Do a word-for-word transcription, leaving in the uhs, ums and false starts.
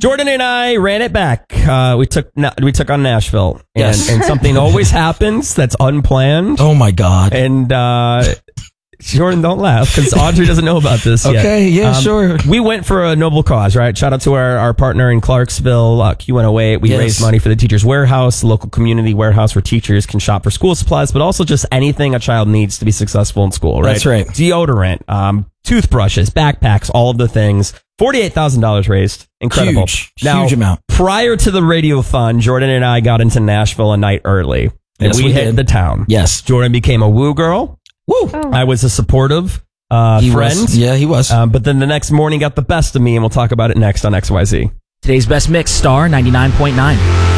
Jordan and I ran it back. Uh, we took we took on Nashville, and, Yes. and something always happens that's unplanned. Oh my God! And uh, Jordan, don't laugh because Audrey doesn't know about this yet. Okay, yeah, Um, sure. We went for a noble cause, right? Shout out to our, our partner in Clarksville, uh, Q one oh eight. We Yes. raised money for the Teachers Warehouse, the local community warehouse where teachers can shop for school supplies, but also just anything a child needs to be successful in school, right? That's right. Deodorant, um, toothbrushes, backpacks, all of the things. forty-eight thousand dollars raised. Incredible. Huge, now, huge amount. Prior to the Radiothon, Jordan and I got into Nashville a night early. And Yes, we, we hit did. the town. Yes. Jordan became a woo girl. Woo. Oh. I was a supportive uh, He friend. was. Yeah, he was. Um, but then the next morning got the best of me, and we'll talk about it next on X Y Z. Today's best mix, Star ninety-nine point nine.